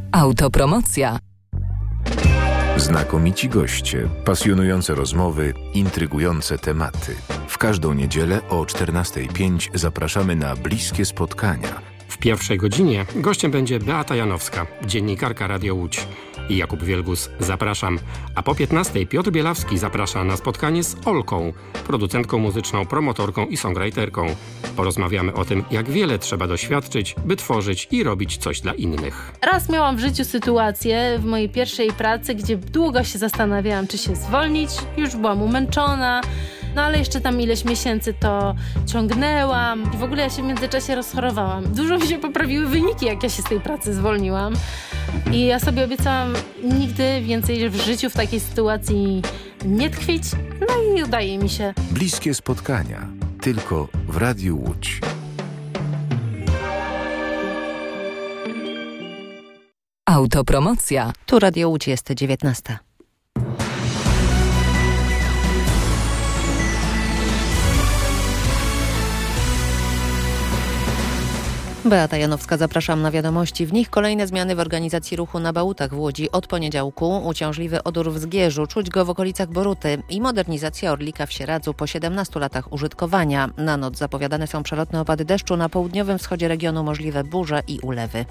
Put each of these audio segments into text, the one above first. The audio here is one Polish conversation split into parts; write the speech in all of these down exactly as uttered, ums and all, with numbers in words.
Autopromocja. Znakomici goście, pasjonujące rozmowy, intrygujące tematy. W każdą niedzielę o czternasta pięć zapraszamy na bliskie spotkania. W pierwszej godzinie gościem będzie Beata Janowska, dziennikarka Radio Łódź. I Jakub Wielgus, zapraszam. A po piętnastej Piotr Bielawski zaprasza na spotkanie z Olką, producentką muzyczną, promotorką i songwriterką. Porozmawiamy o tym, jak wiele trzeba doświadczyć, by tworzyć i robić coś dla innych. Raz miałam w życiu sytuację w mojej pierwszej pracy, gdzie długo się zastanawiałam, czy się zwolnić. Już byłam umęczona. No ale jeszcze tam ileś miesięcy to ciągnęłam i w ogóle ja się w międzyczasie rozchorowałam. Dużo mi się poprawiły wyniki, jak ja się z tej pracy zwolniłam. I ja sobie obiecałam nigdy więcej w życiu w takiej sytuacji nie tkwić. No i udaje mi się. Bliskie spotkania. Tylko w Radiu Łódź. Autopromocja. Tu Radio Łódź, jest dziewiętnasta. Beata Janowska, zapraszam na wiadomości. W nich kolejne zmiany w organizacji ruchu na Bałutach w Łodzi. Od poniedziałku uciążliwy odór w Zgierzu, czuć go w okolicach Boruty i modernizacja Orlika w Sieradzu po siedemnastu latach użytkowania. Na noc zapowiadane są przelotne opady deszczu, na południowym wschodzie regionu możliwe burze i ulewy.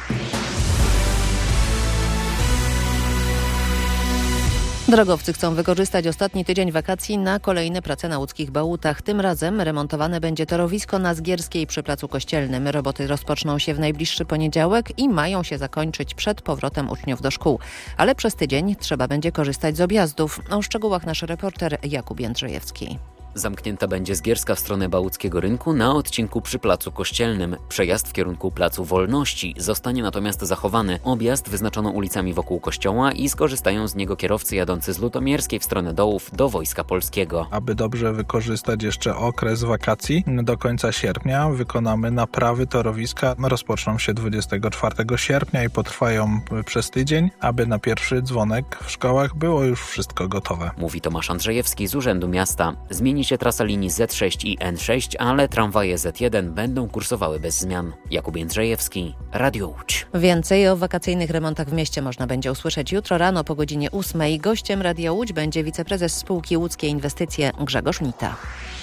Drogowcy chcą wykorzystać ostatni tydzień wakacji na kolejne prace na łódzkich Bałutach. Tym razem remontowane będzie torowisko na Zgierskiej przy Placu Kościelnym. Roboty rozpoczną się w najbliższy poniedziałek i mają się zakończyć przed powrotem uczniów do szkół. Ale przez tydzień trzeba będzie korzystać z objazdów. O szczegółach nasz reporter Jakub Jędrzejewski. Zamknięta będzie Zgierska w stronę Bałuckiego Rynku na odcinku przy Placu Kościelnym. Przejazd w kierunku Placu Wolności zostanie natomiast zachowany. Objazd wyznaczono ulicami wokół kościoła i skorzystają z niego kierowcy jadący z Lutomierskiej w stronę Dołów do Wojska Polskiego. Aby dobrze wykorzystać jeszcze okres wakacji, do końca sierpnia wykonamy naprawy torowiska. Rozpoczną się dwudziestego czwartego sierpnia i potrwają przez tydzień, aby na pierwszy dzwonek w szkołach było już wszystko gotowe. Mówi Tomasz Andrzejewski z Urzędu Miasta. Zmieni się trasa linii zet sześć i en sześć, ale tramwaje zet jeden będą kursowały bez zmian. Jakub Jędrzejewski, Radio Łódź. Więcej o wakacyjnych remontach w mieście można będzie usłyszeć jutro rano po godzinie ósmej. Gościem Radia Łódź będzie wiceprezes spółki Łódzkie Inwestycje Grzegorz Mita.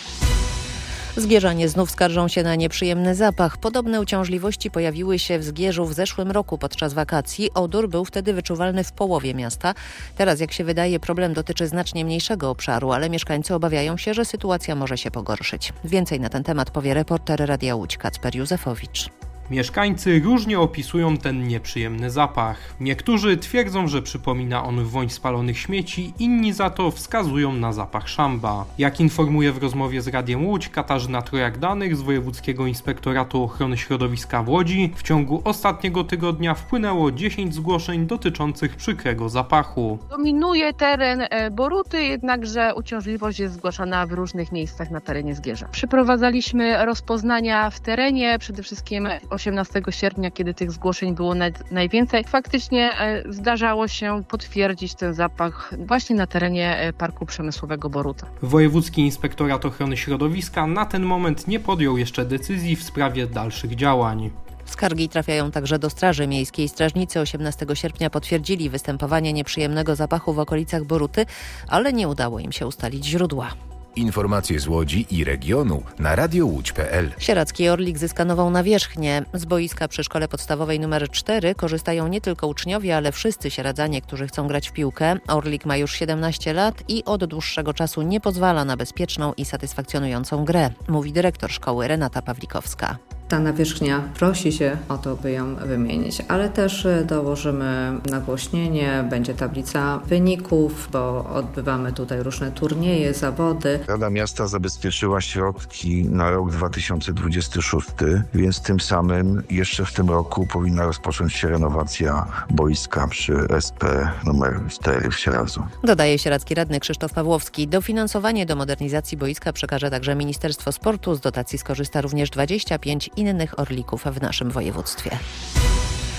Zgierzanie znów skarżą się na nieprzyjemny zapach. Podobne uciążliwości pojawiły się w Zgierzu w zeszłym roku podczas wakacji. Odór był wtedy wyczuwalny w połowie miasta. Teraz, jak się wydaje, problem dotyczy znacznie mniejszego obszaru, ale mieszkańcy obawiają się, że sytuacja może się pogorszyć. Więcej na ten temat powie reporter Radia Łódź Kacper Józefowicz. Mieszkańcy różnie opisują ten nieprzyjemny zapach. Niektórzy twierdzą, że przypomina on woń spalonych śmieci, inni za to wskazują na zapach szamba. Jak informuje w rozmowie z Radiem Łódź Katarzyna Trojak-Danych z Wojewódzkiego Inspektoratu Ochrony Środowiska w Łodzi, w ciągu ostatniego tygodnia wpłynęło dziesięć zgłoszeń dotyczących przykrego zapachu. Dominuje teren Boruty, jednakże uciążliwość jest zgłaszana w różnych miejscach na terenie Zgierza. Przeprowadzaliśmy rozpoznania w terenie, przede wszystkim osiemnastego sierpnia, kiedy tych zgłoszeń było najwięcej. Faktycznie zdarzało się potwierdzić ten zapach właśnie na terenie Parku Przemysłowego Boruta. Wojewódzki Inspektorat Ochrony Środowiska na ten moment nie podjął jeszcze decyzji w sprawie dalszych działań. Skargi trafiają także do Straży Miejskiej. Strażnicy osiemnastego sierpnia potwierdzili występowanie nieprzyjemnego zapachu w okolicach Boruty, ale nie udało im się ustalić źródła. Informacje z Łodzi i regionu na radio łódź kropka pe el. Sieradzki Orlik zyska nową nawierzchnię. Z boiska przy szkole podstawowej numer cztery korzystają nie tylko uczniowie, ale wszyscy sieradzanie, którzy chcą grać w piłkę. Orlik ma już siedemnaście lat i od dłuższego czasu nie pozwala na bezpieczną i satysfakcjonującą grę, mówi dyrektor szkoły Renata Pawlikowska. Ta nawierzchnia prosi się o to, by ją wymienić, ale też dołożymy nagłośnienie, będzie tablica wyników, bo odbywamy tutaj różne turnieje, zawody. Rada Miasta zabezpieczyła środki na rok dwa tysiące dwudziesty szósty, więc tym samym jeszcze w tym roku powinna rozpocząć się renowacja boiska przy es pe numer cztery w Sieradzu. Dodaje sieradzki radny Krzysztof Pawłowski. Dofinansowanie do modernizacji boiska przekaże także Ministerstwo Sportu. Z dotacji skorzysta również dwadzieścia pięć innych orlików w naszym województwie.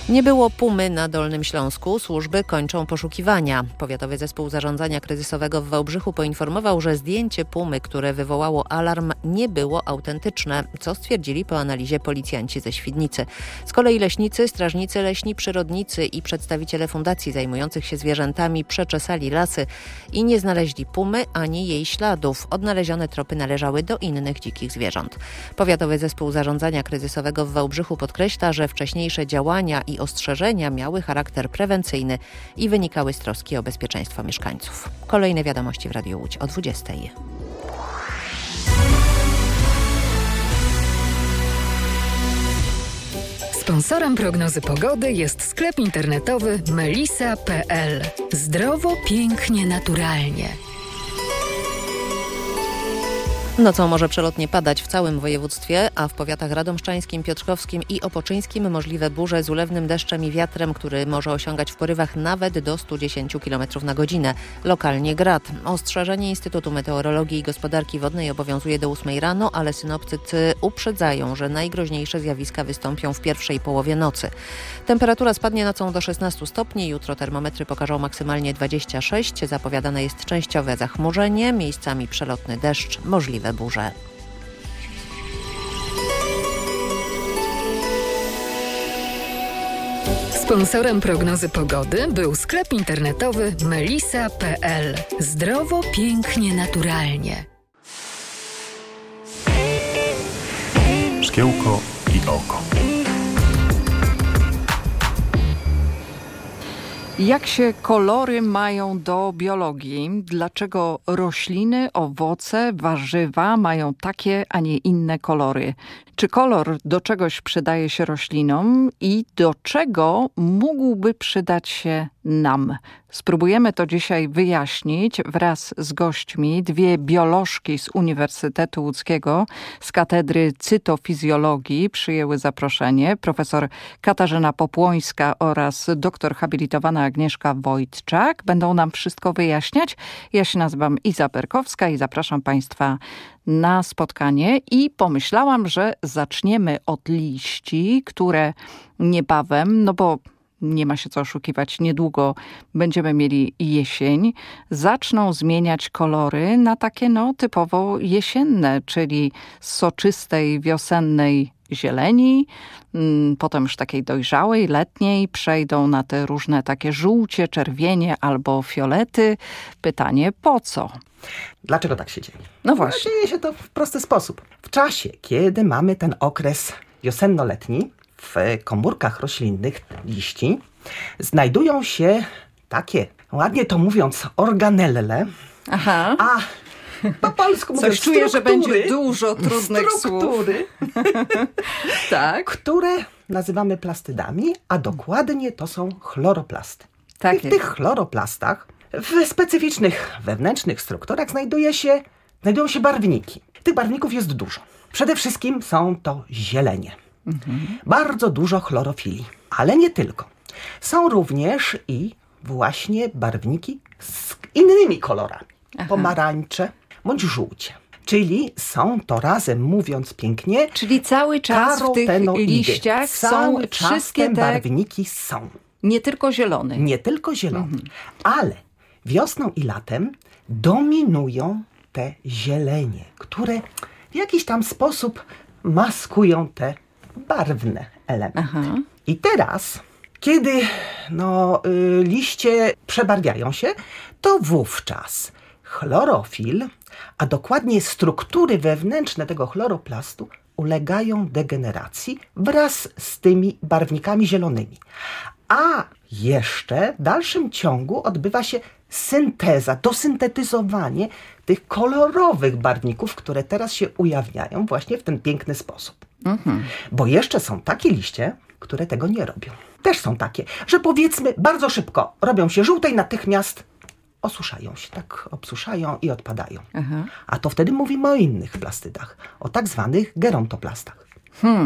Nie było pumy na Dolnym Śląsku. Służby kończą poszukiwania. Powiatowy Zespół Zarządzania Kryzysowego w Wałbrzychu poinformował, że zdjęcie pumy, które wywołało alarm, nie było autentyczne, co stwierdzili po analizie policjanci ze Świdnicy. Z kolei leśnicy, strażnicy leśni, przyrodnicy i przedstawiciele fundacji zajmujących się zwierzętami przeczesali lasy i nie znaleźli pumy ani jej śladów. Odnalezione tropy należały do innych dzikich zwierząt. Powiatowy Zespół Zarządzania Kryzysowego w Wałbrzychu podkreśla, że wcześniejsze działania i ostrzeżenia miały charakter prewencyjny i wynikały z troski o bezpieczeństwo mieszkańców. Kolejne wiadomości w Radiu Łódź o dwudziestej. Sponsorem prognozy pogody jest sklep internetowy melisa kropka p l. Zdrowo, pięknie, naturalnie. Nocą może przelotnie padać w całym województwie, a w powiatach radomszczańskim, piotrkowskim i opoczyńskim możliwe burze z ulewnym deszczem i wiatrem, który może osiągać w porywach nawet do sto dziesięć kilometrów na godzinę. Lokalnie grad. Ostrzeżenie Instytutu Meteorologii i Gospodarki Wodnej obowiązuje do ósmej rano, ale synoptycy uprzedzają, że najgroźniejsze zjawiska wystąpią w pierwszej połowie nocy. Temperatura spadnie nocą do szesnastu stopni. Jutro termometry pokażą maksymalnie dwadzieścia sześć. Zapowiadane jest częściowe zachmurzenie, miejscami przelotny deszcz, możliwe burze. Sponsorem prognozy pogody był sklep internetowy melisa kropka p l. Zdrowo, pięknie, naturalnie. Szkiełko i oko. Jak się kolory mają do biologii? Dlaczego rośliny, owoce, warzywa mają takie, a nie inne kolory? Czy kolor do czegoś przydaje się roślinom i do czego mógłby przydać się nam? Spróbujemy to dzisiaj wyjaśnić wraz z gośćmi. Dwie biolożki z Uniwersytetu Łódzkiego z Katedry Cytofizjologii przyjęły zaproszenie. Profesor Katarzyna Popłońska oraz doktor habilitowana Agnieszka Wojtczak będą nam wszystko wyjaśniać. Ja się nazywam Iza Berkowska i zapraszam Państwa na spotkanie i pomyślałam, że zaczniemy od liści, które niebawem, no bo nie ma się co oszukiwać, niedługo będziemy mieli jesień, zaczną zmieniać kolory na takie no typowo jesienne, czyli z soczystej, wiosennej zieleni, potem już takiej dojrzałej, letniej, przejdą na te różne takie żółcie, czerwienie albo fiolety. Pytanie, po co? Dlaczego tak się dzieje? No właśnie. Dzieje się to w prosty sposób. W czasie, kiedy mamy ten okres wiosenno-letni, w komórkach roślinnych liści znajdują się takie, ładnie to mówiąc, organelle. Aha. A po polsku mówię, Coś czuję, że będzie dużo trudnych struktury, tak, które nazywamy plastydami, a dokładnie to są chloroplasty. Tak I w jest. tych chloroplastach w specyficznych wewnętrznych strukturach znajduje się, znajdują się barwniki. Tych barwników jest dużo. Przede wszystkim są to zielenie. Mhm. Bardzo dużo chlorofili, ale nie tylko. Są również i właśnie barwniki z innymi kolorami. Aha. Pomarańcze bądź żółcie. Czyli są to razem, mówiąc pięknie, czyli cały czas w tych liściach są wszystkie te barwniki są. Nie tylko zielony. Nie tylko zielony. Mhm. Ale wiosną i latem dominują te zielenie, które w jakiś tam sposób maskują te barwne elementy. Aha. I teraz, kiedy no, y, liście przebarwiają się, to wówczas chlorofil, a dokładnie struktury wewnętrzne tego chloroplastu ulegają degeneracji wraz z tymi barwnikami zielonymi. A jeszcze w dalszym ciągu odbywa się synteza, dosyntetyzowanie tych kolorowych barwników, które teraz się ujawniają właśnie w ten piękny sposób. Mhm. Bo jeszcze są takie liście, które tego nie robią. Też są takie, że powiedzmy bardzo szybko robią się żółte i natychmiast osuszają się, tak obsuszają i odpadają. Aha. A to wtedy mówimy o innych plastydach, o tak zwanych gerontoplastach. Hmm.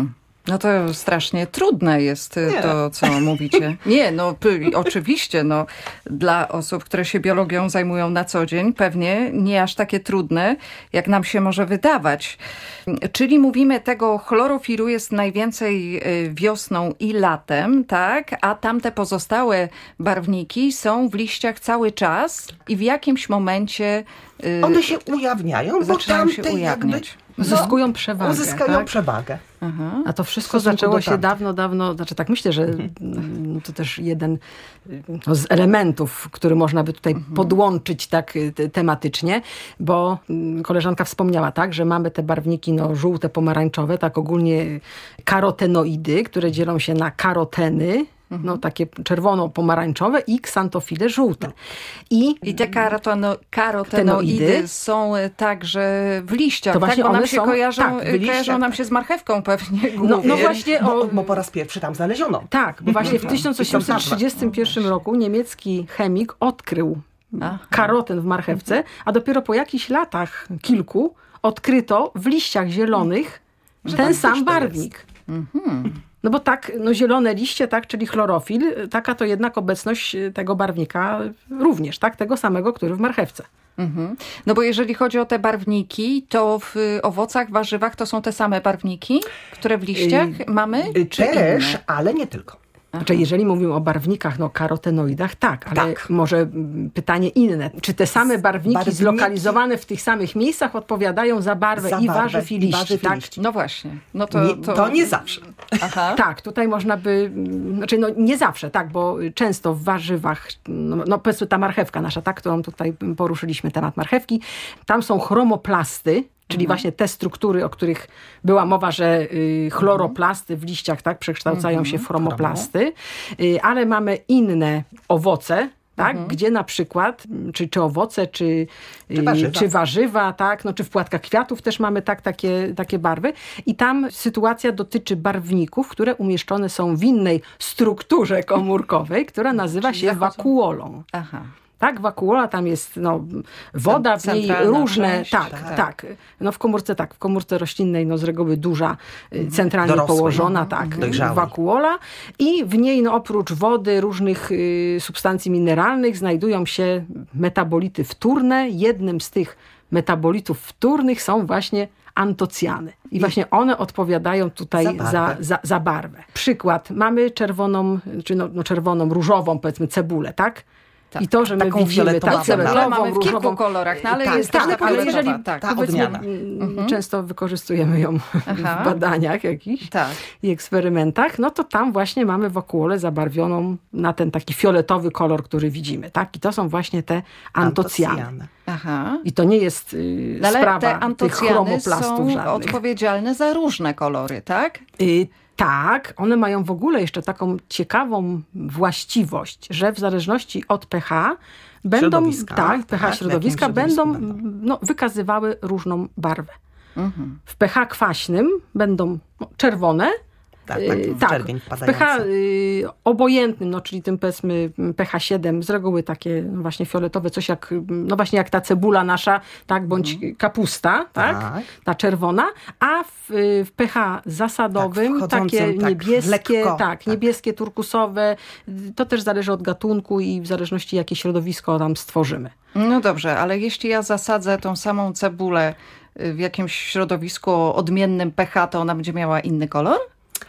No to strasznie trudne jest nie. to, co mówicie. Nie, no p- oczywiście, no dla osób, które się biologią zajmują na co dzień, pewnie nie aż takie trudne, jak nam się może wydawać. Czyli mówimy, tego chlorofilu jest najwięcej wiosną i latem, tak? A tamte pozostałe barwniki są w liściach cały czas i w jakimś momencie yy, one się ujawniają, bo tamte się ujawniać. Jakby uzyskują przewagę. Uzyskają tak? przewagę. Aha. A to wszystko zaczęło się dawno, dawno, znaczy tak myślę, że mhm. to też jeden no, z elementów, który można by tutaj mhm. podłączyć tak te, tematycznie, bo koleżanka wspomniała, tak, że mamy te barwniki no, żółte, pomarańczowe, tak ogólnie karotenoidy, które dzielą się na karoteny, no takie czerwono-pomarańczowe i ksantofile żółte. I, I te karoteno, karotenoidy są także w liściach, to właśnie tak? Bo one nam się są, kojarzą, tak, kojarzą nam się z marchewką pewnie. No, no właśnie. Bo, o, bo po raz pierwszy tam znaleziono. Tak, bo właśnie w tysiąc osiemset trzydziestym pierwszym roku niemiecki chemik odkrył Aha. karoten w marchewce, a dopiero po jakichś latach, kilku, odkryto w liściach zielonych Że ten sam barwnik. Mhm. No bo tak, no zielone liście, tak, czyli chlorofil, taka to jednak obecność tego barwnika również, tak, tego samego, który w marchewce. Mhm. No bo jeżeli chodzi o te barwniki, to w owocach, warzywach to są te same barwniki, które w liściach yy, mamy? Czy też, inne? Ale nie tylko. Znaczy, jeżeli mówimy o barwnikach, no karotenoidach, tak, ale tak. może pytanie inne. Czy te same barwniki, barwniki zlokalizowane w tych samych miejscach odpowiadają za barwę za i barwę, warzyw i liści, i tak? liści. No właśnie. No to, nie, to... to nie zawsze. Aha. Tak, tutaj można by, znaczy no nie zawsze, tak, bo często w warzywach, no, no powiedzmy ta marchewka nasza, tak, którą tutaj poruszyliśmy, temat marchewki, tam są chromoplasty, czyli mhm. właśnie te struktury, o których była mowa, że y, chloroplasty w liściach tak przekształcają mhm. się w chromoplasty, y, ale mamy inne owoce, tak, mhm. gdzie na przykład, czy, czy owoce, czy, czy, warzywa. czy warzywa, tak, no, czy w płatkach kwiatów też mamy tak, takie, takie barwy. I tam sytuacja dotyczy barwników, które umieszczone są w innej strukturze komórkowej, która nazywa się wakuolą. Aha. Tak, wakuola, tam jest no, woda, w niej różne, część, tak, tak, tak. No w komórce tak, w komórce roślinnej no z reguły duża, centralnie Dorosłej, położona, tak, wakuola i w niej no oprócz wody, różnych y, substancji mineralnych znajdują się metabolity wtórne. Jednym z tych metabolitów wtórnych są właśnie antocjany. I, I właśnie one odpowiadają tutaj za barwę. Za, za, za barwę. Przykład, mamy czerwoną, czy no, no czerwoną, różową powiedzmy cebulę, tak? Tak. I to, że my taką widzimy tak, fioletową, mamy w kilku kolorach, no ale tak, jest tak, ale jeżeli tak, powiedzmy, mhm. często wykorzystujemy ją Aha. w badaniach jakichś tak. i eksperymentach, no to tam właśnie mamy wakuolę zabarwioną na ten taki fioletowy kolor, który widzimy, tak? I to są właśnie te antocjany. antocjany. Aha. I to nie jest y, ale sprawa te antocjany tych chromoplastów są żadnych. Odpowiedzialne za różne kolory, tak? Y, Tak, one mają w ogóle jeszcze taką ciekawą właściwość, że w zależności od pH będą, środowiska, tak, pH tak, środowiska będą, będą? No, wykazywały różną barwę. Mhm. W pH kwaśnym będą no, czerwone, tak, tak, w pH y, obojętnym, no, czyli tym powiedzmy pH siedem, z reguły takie no, właśnie fioletowe, coś jak, no właśnie jak ta cebula nasza, tak, bądź mm. kapusta, tak, tak, ta czerwona, a w, w pH zasadowym tak, takie tak, niebieskie, lekko, tak, tak, niebieskie, turkusowe, to też zależy od gatunku i w zależności jakie środowisko tam stworzymy. No dobrze, ale jeśli ja zasadzę tą samą cebulę w jakimś środowisku o odmiennym pH, to ona będzie miała inny kolor?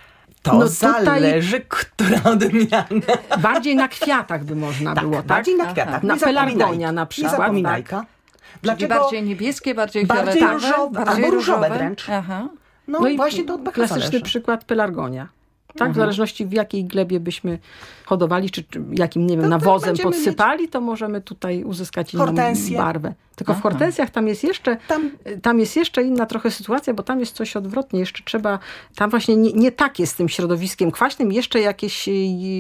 To no zależy, która odmiana. Bardziej na kwiatach by można tak, było, tak? Bardziej na kwiatach. Na pelargonia na przykład. Nie zapominajka. Tak. Dlaczego? Bardziej niebieskie, bardziej bardziej fioletowe? Różowe, bardziej albo różowe wręcz. Aha. No, no i właśnie to od pH klasyczny zależy. Przykład pelargonia. Tak, mhm. w zależności w jakiej glebie byśmy hodowali, czy, czy jakim, nie wiem, to nawozem podsypali, mieć... to możemy tutaj uzyskać inną Hortensje. barwę. Tylko Aha. w hortensjach tam jest jeszcze tam... tam jest jeszcze inna trochę sytuacja, bo tam jest coś odwrotnie. Jeszcze trzeba, tam właśnie nie, nie tak jest z tym środowiskiem kwaśnym, jeszcze jakieś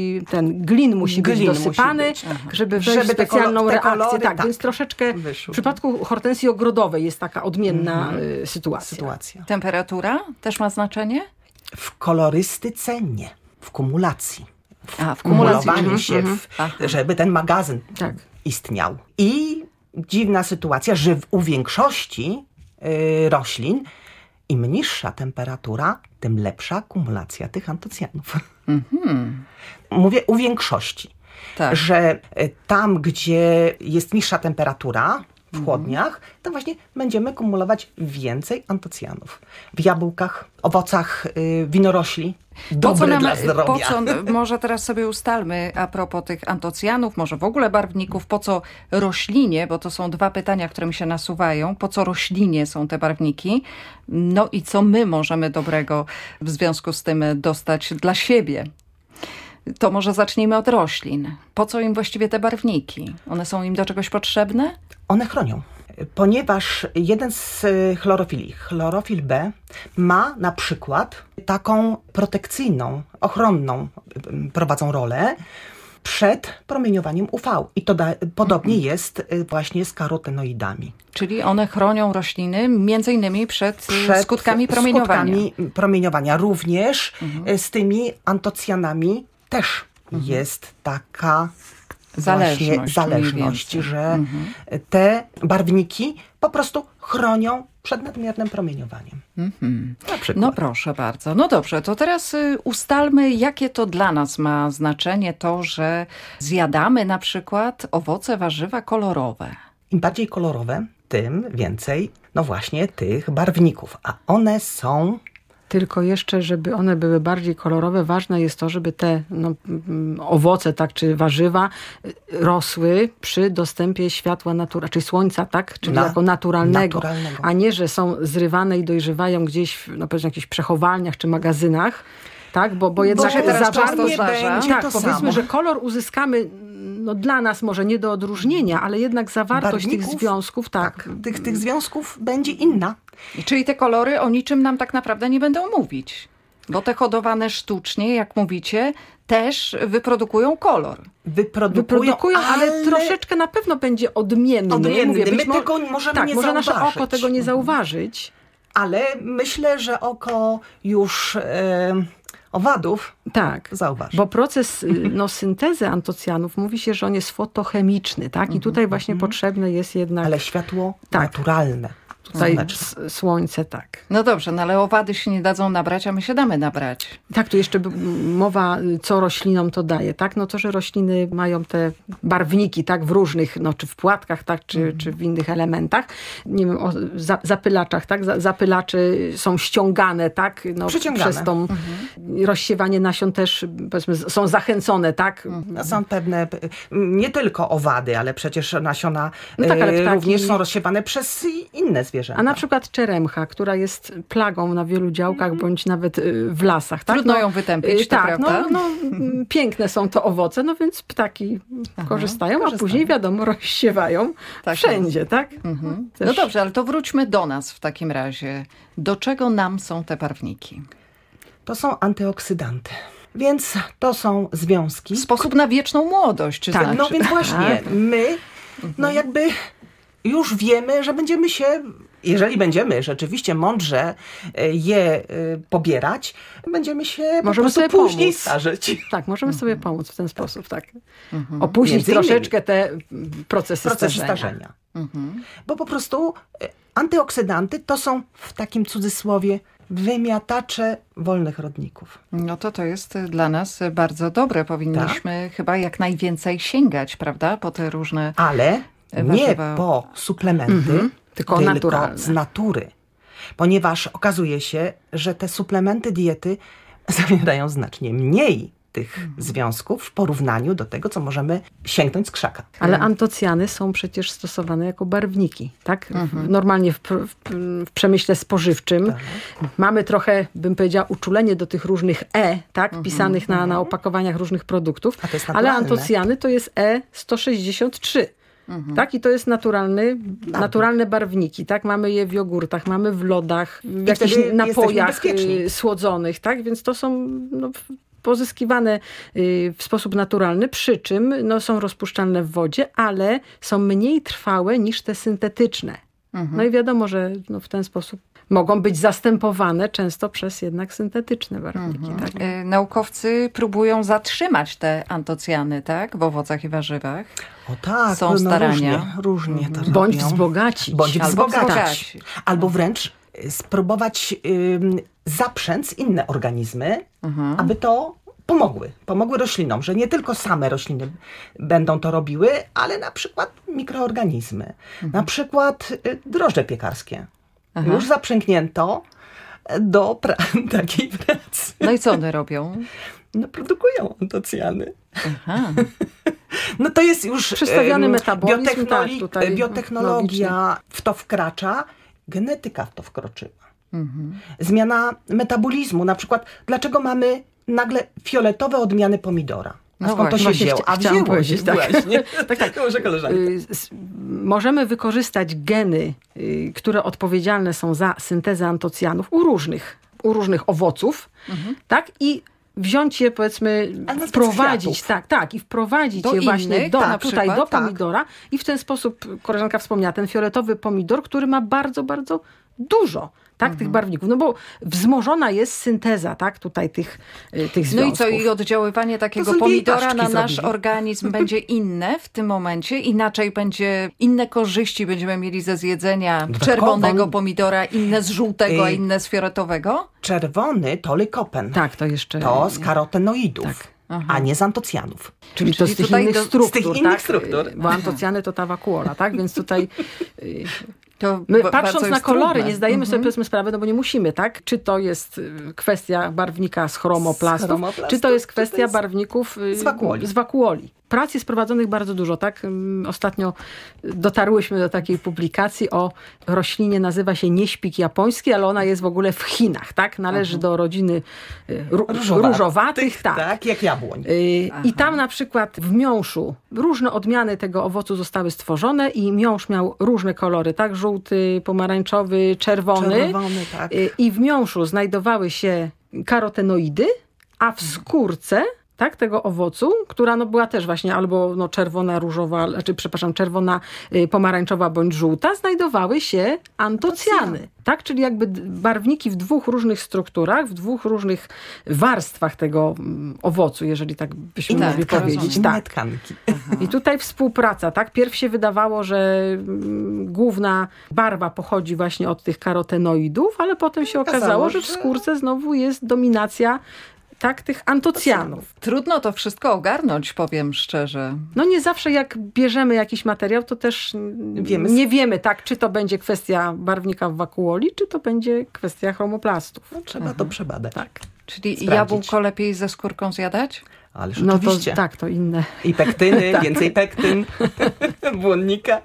ten glin musi glin być dosypany, musi być. żeby wejść w specjalną kolo- reakcję. Kolory, tak, tak, więc troszeczkę wyszło. W przypadku hortensji ogrodowej jest taka odmienna mhm. sytuacja. sytuacja. Temperatura też ma znaczenie? W kolorystyce nie. W kumulacji. A, w kumulacji. Kumulowaniu się, w, żeby ten magazyn tak. istniał. I dziwna sytuacja, że w, u większości y, roślin im niższa temperatura, tym lepsza kumulacja tych antocjanów. Mhm. Mówię u większości, tak. że tam, gdzie jest niższa temperatura, w chłodniach, to właśnie będziemy kumulować więcej antocjanów. W jabłkach, owocach, yy, winorośli. Dobre nam, dla zdrowia. Po co, może teraz sobie ustalmy a propos tych antocjanów, może w ogóle barwników, po co roślinie, bo to są dwa pytania, które mi się nasuwają, po co roślinie są te barwniki, no i co my możemy dobrego w związku z tym dostać dla siebie. To może zacznijmy od roślin. Po co im właściwie te barwniki? One są im do czegoś potrzebne? One chronią, ponieważ jeden z chlorofili, chlorofil B, ma na przykład taką protekcyjną, ochronną, prowadzą rolę przed promieniowaniem U V. I to da, podobnie mhm. jest właśnie z karotenoidami. Czyli one chronią rośliny między innymi przed, przed skutkami promieniowania. Skutkami promieniowania. Również mhm. z tymi antocjanami też mhm. jest taka zależność, zależność że mhm. te barwniki po prostu chronią przed nadmiernym promieniowaniem. Mhm. No proszę bardzo. No dobrze, to teraz ustalmy, jakie to dla nas ma znaczenie to, że zjadamy na przykład owoce, warzywa kolorowe. Im bardziej kolorowe, tym więcej, no właśnie, tych barwników. A one są... Tylko jeszcze, żeby one były bardziej kolorowe, ważne jest to, żeby te no, owoce, tak, czy warzywa rosły przy dostępie światła natura, czyli słońca, tak, czyli Na, jako naturalnego, naturalnego, a nie, że są zrywane i dojrzewają gdzieś w no, powiedzmy, jakichś przechowalniach czy magazynach. Tak, bo, bo jednak zawartość tak, powiedzmy, samo. że kolor uzyskamy no, dla nas może nie do odróżnienia, ale jednak zawartość Barwników, tych związków, tak. tak tych, tych związków będzie inna. Czyli te kolory o niczym nam tak naprawdę nie będą mówić. Bo te hodowane sztucznie, jak mówicie, też wyprodukują kolor. Wyprodukują, wyprodukują ale... ale troszeczkę na pewno będzie odmienny. Odmienny. Mówię, My mo- tego możemy tak, nie może zauważyć. nasze oko tego nie zauważyć. Ale myślę, że oko już... Yy... owadów tak, zauważ. Bo proces no, syntezy antocjanów mówi się, że on jest fotochemiczny, tak? I tutaj właśnie mm-hmm. potrzebne jest jednak... Ale światło tak. naturalne. Tutaj s- słońce, tak. No dobrze, no ale owady się nie dadzą nabrać, a my się damy nabrać. Tak, tu jeszcze mowa, co roślinom to daje, tak? No to, że rośliny mają te barwniki, tak? W różnych, no czy w płatkach, tak? Czy, mm. czy w innych elementach. Nie wiem, o za, zapylaczach, tak? Za, zapylacze są ściągane, tak? No, przez tą mm-hmm. rozsiewanie nasion też, powiedzmy, są zachęcone, tak? Mm. Są pewne, nie tylko owady, ale przecież nasiona no tak, ale ptaki... również są rozsiewane przez inne zwierzęta. A na przykład czeremcha, która jest plagą na wielu działkach, bądź nawet w lasach. Tak? Trudno no, ją wytępić, to tak, prawda? No, no, piękne są to owoce, no więc ptaki Aha, korzystają, korzystają, a później wiadomo rozsiewają tak wszędzie, jest. tak? Mhm. No dobrze, ale to wróćmy do nas w takim razie. Do czego nam są te barwniki? To są antyoksydanty. Więc to są związki. Sposób na wieczną młodość. Czy tak, znaczy? no więc właśnie my, no jakby już wiemy, że będziemy się, jeżeli będziemy rzeczywiście mądrze je pobierać, będziemy się możemy po sobie później pomóc. starzeć. Tak, możemy sobie pomóc w ten sposób, tak. Mhm. Opóźnić Między troszeczkę te procesy, procesy starzenia. starzenia. Mhm. Bo po prostu antyoksydanty to są w takim cudzysłowie wymiatacze wolnych rodników. No to to jest dla nas bardzo dobre. Powinniśmy tak? chyba jak najwięcej sięgać, prawda? Po te różne... Ale nie po suplementy, mhm. tylko, tylko z natury. Ponieważ okazuje się, że te suplementy diety zawierają znacznie mniej tych mhm. związków w porównaniu do tego, co możemy sięgnąć z krzaka. Ale antocjany są przecież stosowane jako barwniki, tak? Mhm. Normalnie w, w, w przemyśle spożywczym tak. mamy trochę, bym powiedziała, uczulenie do tych różnych E, tak? Mhm. Pisanych na, na opakowaniach różnych produktów. A to jest ale antocjany to jest E sto sześćdziesiąt trzy. Mhm. Tak? I to jest naturalny, naturalne barwniki, tak? Mamy je w jogurtach, mamy w lodach, w I jakichś napojach słodzonych, tak? Więc to są no, pozyskiwane w sposób naturalny, przy czym no, są rozpuszczalne w wodzie, ale są mniej trwałe niż te syntetyczne. Mhm. No i wiadomo, że no, w ten sposób mogą być zastępowane często przez jednak syntetyczne barwniki. Mhm. Tak? Y, naukowcy próbują zatrzymać te antocjany, tak? W owocach i warzywach. O tak, są no, starania. Różnie, różnie to robią. Bądź wzbogacić. Bądź Albo wzbogacić. wzbogacić. Albo wręcz spróbować y, zaprzęc inne organizmy, Mhm. aby to pomogły. Pomogły roślinom, że nie tylko same rośliny będą to robiły, ale na przykład mikroorganizmy. Mhm. Na przykład y, drożdże piekarskie. Aha. Już zaprzęgnięto do pra- takiej pracy. No i co one robią? No produkują antocjany. Aha. No to jest już Przestawiany em, metabolizm, biotechnoli- tak, tutaj biotechnologia w to wkracza, genetyka w to wkroczyła. Mhm. Zmiana metabolizmu, na przykład dlaczego mamy nagle fioletowe odmiany pomidora? A No skąd to się właśnie, wzięło? chcia- A chciałam wzięło się powiedzieć, tak. właśnie. tak, tak, może koleżanka. Y, s- Możemy wykorzystać geny, y, które odpowiedzialne są za syntezę antocjanów u różnych, u różnych owoców, Mhm. tak? I wziąć je, powiedzmy, Ale na wprowadzić, kwiatów. tak, tak, i wprowadzić Do je właśnie innych, do, tak, na na tutaj przykład, do tak. pomidora i w ten sposób, koleżanka wspomniała, ten fioletowy pomidor, który ma bardzo, bardzo dużo, tak, tych barwników, no bo wzmożona jest synteza, tak, tutaj tych, y, tych No związków. i co, i oddziaływanie takiego są jej pomidora paszczki na nasz zrobili. organizm będzie inne w tym momencie? Inaczej będzie, inne korzyści będziemy mieli ze zjedzenia Dodatkowo- czerwonego pomidora, inne z żółtego, a Ej. inne z fioletowego? Czerwony to lykopen. Tak, to jeszcze... To z karotenoidów, Tak. Aha. a nie z antocjanów. Czyli, to Czyli z tych tutaj innych do- z struktur, tych innych tak? struktur. Bo antocjany to ta wakuola, tak? Więc tutaj y, To my ba- patrząc bardzo na jest kolory trudne. nie zdajemy sobie Mhm. powiedzmy sprawy, no bo nie musimy, tak? Czy to jest y, kwestia barwnika z chromoplastów, Z chromoplastów, czy to jest czy to kwestia jest barwników y, z wakuoli. z wakuoli. Prac jest prowadzonych bardzo dużo, tak? Ym, Ostatnio dotarłyśmy do takiej publikacji o roślinie, nazywa się nieśpik japoński, ale ona jest w ogóle w Chinach, tak? Należy do rodziny y, ró- Różowatych, różowatych, tak. tak, jak jabłoń. Y, I tam na przykład w miąższu różne odmiany tego owocu zostały stworzone i miąższ miał różne kolory, tak? Żółty, pomarańczowy, czerwony. Czerwony, tak. Y, I w miąższu znajdowały się karotenoidy, a w skórce, tak, tego owocu, która no była też właśnie albo no czerwona, różowa, znaczy przepraszam, czerwona, y, pomarańczowa bądź żółta, znajdowały się antocjany. Tak, czyli jakby d- barwniki w dwóch różnych strukturach, w dwóch różnych warstwach tego mm, owocu, jeżeli tak byśmy Inne mogli tkanki, powiedzieć. inne Tak. tkanki. I tutaj współpraca, tak? Pierw się wydawało, że mm, główna barwa pochodzi właśnie od tych karotenoidów, ale potem się okazało, Okazało, że w że- skórce znowu jest dominacja tak, tych antocjanów. Trudno to wszystko ogarnąć, powiem szczerze. No nie zawsze jak bierzemy jakiś materiał, to też Wiemy. wiemy. nie wiemy, tak, czy to będzie kwestia barwnika w wakuoli, czy to będzie kwestia chromoplastów. No, trzeba to przebadać. Tak. Czyli Sprawdzić. jabłko lepiej ze skórką zjadać? Ależ No to oczywiście. tak, to inne. I pektyny, więcej pektyn, błonnika.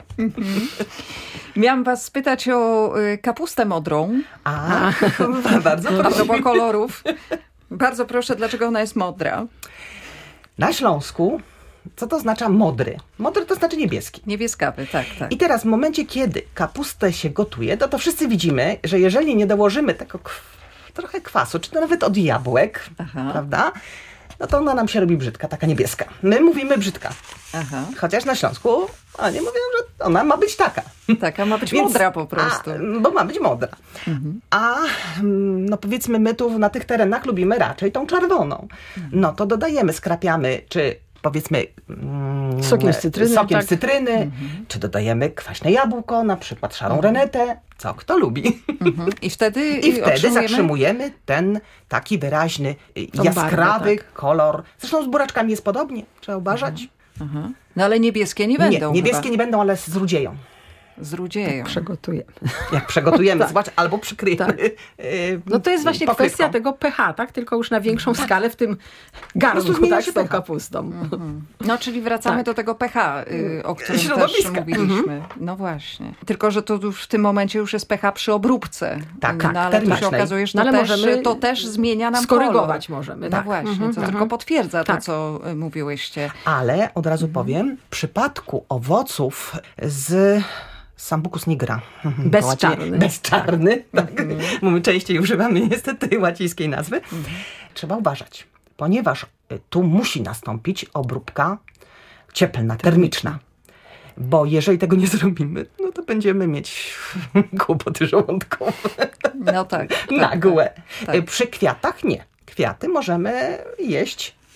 Miałam was spytać o y, kapustę modrą. A, bardzo A proszę. propos kolorów. Bardzo proszę, dlaczego ona jest modra? Na Śląsku, co to oznacza modry? Modry to znaczy niebieski. Niebieskawy, tak, tak. I teraz w momencie, kiedy kapustę się gotuje, to to wszyscy widzimy, że jeżeli nie dołożymy tego kw- trochę kwasu, czy to nawet od jabłek, Aha. prawda? No to ona nam się robi brzydka, taka niebieska. My mówimy brzydka. Aha. Chociaż na Śląsku oni mówią, że ona ma być taka. Taka ma być Więc- modra po prostu. A, bo ma być modra. Mhm. A mm, no powiedzmy my tu na tych terenach lubimy raczej tą czerwoną. No to dodajemy, skrapiamy, czy powiedzmy mm, Sokiem z cytryny, sokiem tak. z cytryny czy dodajemy kwaśne jabłko, na przykład szarą renetę, co kto lubi. Mhm. I wtedy, I wtedy otrzymujemy... zatrzymujemy ten taki wyraźny, y, Tą jaskrawy barwę, tak. kolor. Zresztą z buraczkami jest podobnie, trzeba uważać. Aha. No ale niebieskie nie będą Nie, niebieskie chyba. nie będą, ale z rudzieją. Zrudzieją. Przegotujemy. Jak przegotujemy, zobacz, albo przykryjemy. Tak. y, No to jest właśnie pokrywką. kwestia tego pH, tak? Tylko już na większą skalę w tym garnku, zmienia tak? się Z tą pH. kapustą. No, czyli wracamy Tak. do tego pH, y, o którym też Środowiska. mówiliśmy. No właśnie. Tylko, że to już w tym momencie już jest pH przy obróbce. Tak, no, tak, ale tu się termicznej. okazuje, że to, No, ale też, możemy to też zmienia nam skorygować kolor. możemy, No tak. właśnie, Mhm, co mhm. tylko potwierdza Tak. to, co y, mówiłyście. Ale od razu powiem, w przypadku owoców z Sambucus nigra. Bezczarny. Bezczarny, tak. Bo my częściej używamy niestety łacińskiej nazwy. Trzeba uważać, ponieważ y, tu musi nastąpić obróbka cieplna, termiczna. Bo jeżeli tego nie zrobimy, no to będziemy mieć kłopoty żołądkowe. No tak. tak Nagłe. tak. Y, Przy kwiatach nie. Kwiaty możemy jeść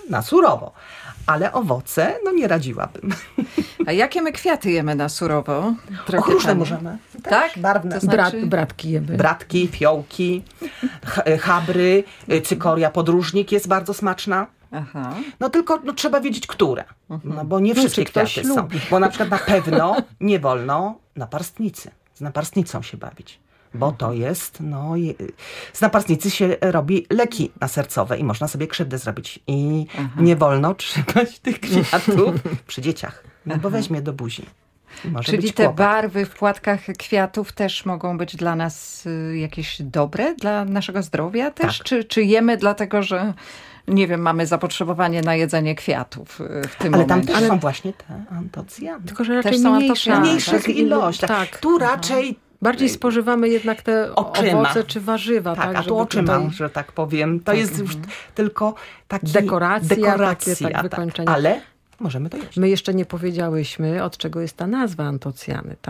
na surowo. Ale owoce, no nie radziłabym. A jakie my kwiaty jemy na surowo? Och, różne możemy. Tak? Barwne. To znaczy... Brat, bratki jemy. Bratki, fiołki, chabry, cykoria podróżnik jest bardzo smaczna. Aha. No tylko no, trzeba wiedzieć, które. No bo nie wszystkie kwiaty są. Bo na przykład na pewno nie wolno naparstnicy. Z naparstnicą się bawić. Bo to jest, no, je, z naparstnicy się robi leki nasercowe i można sobie krzywdę zrobić. I Aha. nie wolno trzymać tych kwiatów przy dzieciach, no bo weźmie do buzi. Może Czyli być te kłopot. barwy w płatkach kwiatów też mogą być dla nas y, jakieś dobre, dla naszego zdrowia też? Tak. Czy, czy jemy dlatego, że nie wiem, mamy zapotrzebowanie na jedzenie kwiatów w tym Ale momencie? tam też Ale... są właśnie te antocjany. Tylko, że raczej też są mniejsze. antocjany. W mniejszych ilościach. Tak. Tu raczej... Bardziej spożywamy jednak te oczyma. owoce czy warzywa. Tak, tak a tu oczyma, tutaj... że tak powiem. To tak, jest już tylko taki dekoracja, dekoracja takie, tak, wykończenie. Tak, ale możemy to jeść. My jeszcze nie powiedziałyśmy, od czego jest ta nazwa antocjany.